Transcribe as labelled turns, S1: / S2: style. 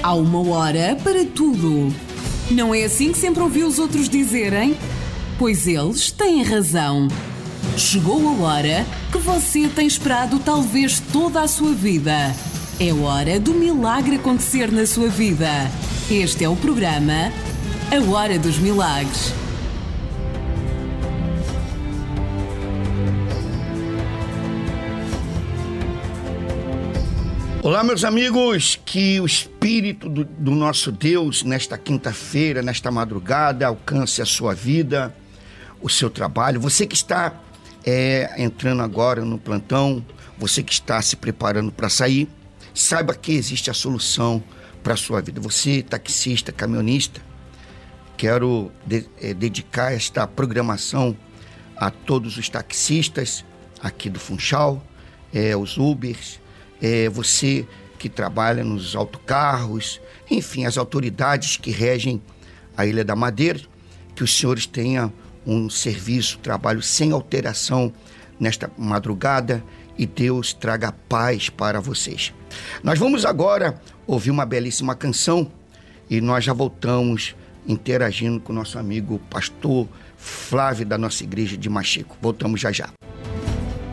S1: Há uma hora para tudo. Não é assim que sempre ouvi os outros dizerem? Pois eles têm razão. Chegou a hora que você tem esperado talvez toda a sua vida. É hora do milagre acontecer na sua vida. Este é o programa A Hora dos Milagres.
S2: Olá, meus amigos, que o Espírito do nosso Deus, nesta quinta-feira, nesta madrugada, alcance a sua vida, o seu trabalho. Você que está entrando agora no plantão, você que está se preparando para sair, saiba que existe a solução para a sua vida. Você, taxista, caminhonista, quero dedicar esta programação a todos os taxistas aqui do Funchal, os Ubers, você que trabalha nos autocarros, enfim, as autoridades que regem a Ilha da Madeira, que os senhores tenham um serviço, trabalho sem alteração nesta madrugada e Deus traga paz para vocês. Nós vamos agora ouvir uma belíssima canção e nós já voltamos interagindo com o nosso amigo pastor Flávio da nossa igreja de Machico. Voltamos já já.